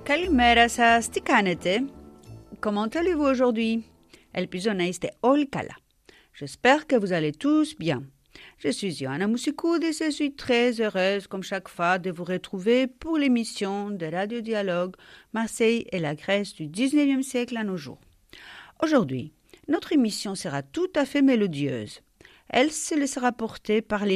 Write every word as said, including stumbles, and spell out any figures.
Καλημέρα σας, τι κάνετε? Comment allez-vous aujourd'hui? Ελπίζω να είστε όλοι καλά. J'espère que vous allez tous bien. Je suis Ioana Mousikoudis et je suis très heureuse, comme chaque fois, de vous retrouver pour l'émission de Radio Dialogue Marseille et la Grèce du dix-neuvième siècle à nos jours. Aujourd'hui, notre émission sera tout à fait mélodieuse. Elle se laissera porter par les